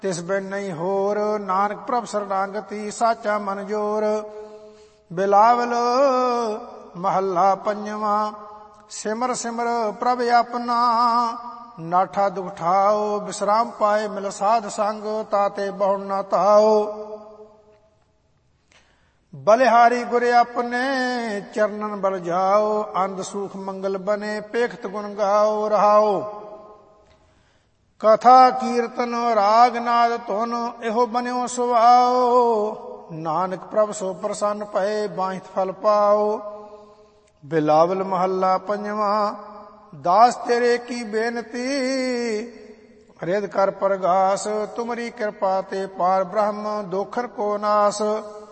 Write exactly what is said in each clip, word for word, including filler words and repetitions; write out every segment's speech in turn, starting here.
ਤਿਸ ਬਿਨ ਨਹੀਂ ਹੋਰ। ਨਾਨਕ ਪ੍ਰਭ ਸਰਨਾਗਤੀ ਸਾਚਾ ਮਨ ਜੋਰ। ਬਿਲਾਵਲ ਮਹੱਲਾ ਪੰਜਵਾਂ। ਸਿਮਰ ਸਿਮਰ ਪ੍ਰਭ ਆਪਣਾ, ਨਾਠਾ ਦੁਖ ਠਾਓ। ਵਿਸਰਾਮ ਪਾਏ ਮਿਲ ਸਾਧ ਸੰਗ, ਤਾਤੇ ਬਹੁ ਨਾ ਤਾਓ। ਬਲਿਹਾਰੀ ਗੁਰ ਆਪਣੇ, ਚਰਨਨ ਬਲ ਜਾਓ। ਅੰਧ ਸੂਖ ਮੰਗਲ ਬਨੇ, ਪੇਖਤ ਗੁਣ ਗਾਓ। ਰਹਾਓ ਕਥਾ ਕੀਰਤਨ ਰਾਗ ਨਾਦ ਧੁਨ, ਇਹੋ ਬਨਿਓ ਸੁਭਾਓ। ਨਾਨਕ ਪ੍ਰਭ ਸੋ ਪ੍ਰਸੰਨ ਭਏ, ਬਾਹਿਤ ਫਲ ਪਾਓ। ਬਿਲਾਵਲ ਮਹੱਲਾ ਪੰਜਵਾਂ। ਦਾਸ ਤੇਰੇ ਕੀ ਬੇਨਤੀ, ਰਿਦ ਕਰ ਪਰਗਾਸ। ਤੁਮਰੀ ਕਿਰਪਾ ਤੇ ਪਾਰ ਬ੍ਰਹਮ, ਦੋਖਰ ਕੋ ਨਾਸ।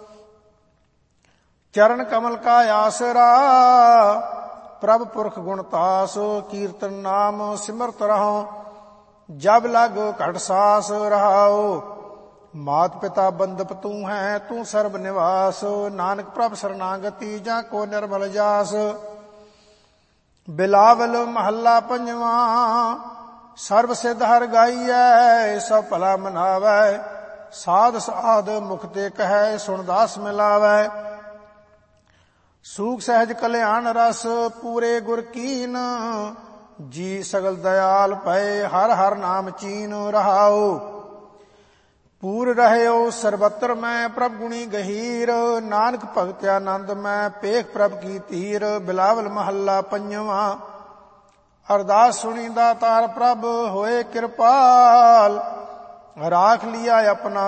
ਚਰਨ ਕਮਲ ਕਾ ਆਸਰਾ, ਪ੍ਰਭ ਪੁਰਖ ਗੁਣ ਤਾਸ। ਕੀਰਤਨ ਨਾਮ ਸਿਮਰਤ ਰਹੋ, ਜਬ ਲਗ ਘਟ ਸਾਸ। ਰਹਾਓ ਮਾਤ ਪਿਤਾ ਬੰਦਪ ਤੂੰ ਹੈ, ਤੂੰ ਸਰਬ ਨਿਵਾਸ। ਨਾਨਕ ਪ੍ਰਭ ਸਰਨਾਗਤੀ, ਜਾਂ ਕੋ ਨਿਰਮਲ ਜਾਸ। ਬਿਲਾਵਲ ਮਹੱਲਾ ਪੰਜਵਾਂ। ਸਰਬ ਸਿੱਧ ਹਰਿ ਗਾਈਐ, ਸਭ ਭਲਾ ਮਨਾਵੈ। ਸਾਧ ਸਾਧ ਮੁਖ ਤੇ ਕਹੈ, ਸੁਣ ਦਾਸ ਮਿਲਾਵੈ। ਸੂਖ ਸਹਿਜ ਕਲਿਆਣ ਰਸ, ਪੂਰੇ ਗੁਰ ਕੀਨ। ਜੀ ਸਗਲ ਦਇਆਲ ਭਏ, ਹਰ ਹਰ ਨਾਮ ਚੀਨ। ਰਹਾਓ ਪੂਰ ਰਹਿਓ ਸਰਬੱਤਰ ਮੈਂ, ਪ੍ਰਭ ਗੁਣੀ ਗਹੀਰ। ਨਾਨਕ ਭਗਤ ਆਨੰਦ ਮੈਂ, ਪੇਖ ਪ੍ਰਭ ਕੀ ਧੀਰ। ਬਿਲਾਵਲ ਮਹੱਲਾ ਪੰਜਵਾਂ। ਅਰਦਾਸ ਸੁਣੀ ਦਾਤਾਰ ਪ੍ਰਭ, ਹੋਏ ਕਿਰਪਾਲ। ਰਾਖ ਲਿਆ ਆਪਣਾ